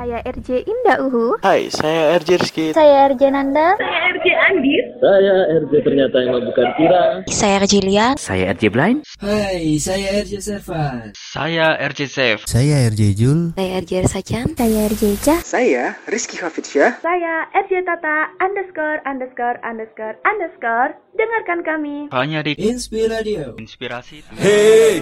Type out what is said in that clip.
Saya RJ Indah Uhu. Hai, saya RJ Rizky. Saya RJ Nanda. Saya RJ Andis. Saya RJ ternyata yang bukan Tira. Saya RJ Lia. Saya RJ Blind. Hai, saya RJ Servan. Saya RJ Safe. Saya RJ Jul. Saya RJ Sacan. Saya RJ Cah. Saya Rizky Hafidsyah. Saya RJ Tata ______. Dengarkan kami Hanya di Inspiradio. Inspirasi. Hey.